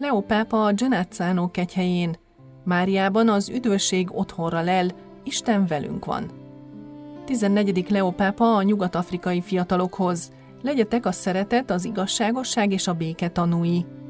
Leó pápa a Genazzano kegyhelyén: Máriában az üdvösség otthonra lel, Isten velünk van. 14. Leó pápa a nyugat-afrikai fiatalokhoz: legyetek a szeretet, az igazságosság és a béke tanúi.